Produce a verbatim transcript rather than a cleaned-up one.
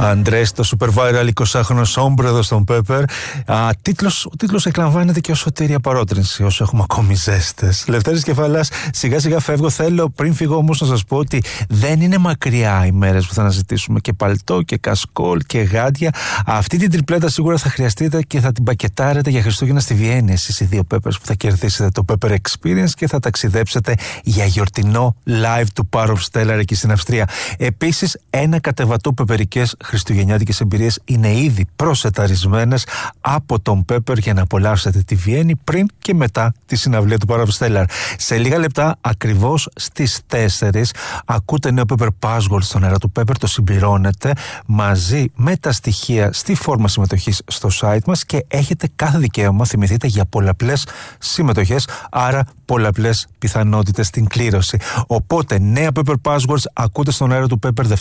Αντρές, το super viral εικοσάχρονο όμπρεδο στον Pepper. Α, τίτλος, ο τίτλος εκλαμβάνεται και ως σωτήρια παρότρινση, όσο έχουμε ακόμη ζέστες. Λευτέρης Κεφαλάς, σιγά σιγά φεύγω. Θέλω πριν φύγω όμως να σας πω ότι δεν είναι μακριά οι μέρες που θα αναζητήσουμε και παλτό και κασκόλ και γάντια. Αυτή την τριπλέτα σίγουρα θα χρειαστείτε και θα την πακετάρετε για Χριστούγεννα στη Βιέννη. Εσείς οι δύο Peppers που θα κερδίσετε το Pepper Experience και θα ταξιδέψετε για γιορτινό live του Power of Stellar εκεί στην Αυστρία. Επίσης, ένα κατεβατό πεπερικές χριστουγεννιάτικες εμπειρίες είναι ήδη προσεταρισμένες από τον Pepper για να απολαύσετε τη Βιέννη πριν και μετά τη συναυλία του Power of Stellar. Σε λίγα λεπτά, ακριβώς στις τέσσερις, ακούτε νέο Pepper Password στον αέρα του Pepper, το συμπληρώνετε μαζί με τα στοιχεία στη φόρμα συμμετοχής στο site μας και έχετε κάθε δικαίωμα, θυμηθείτε, για πολλαπλές συμμετοχές, άρα πολλαπλές πιθανότητες στην κλήρωση. Οπότε, νέα Pepper Passwords ακούτε στον αέρα του Pepper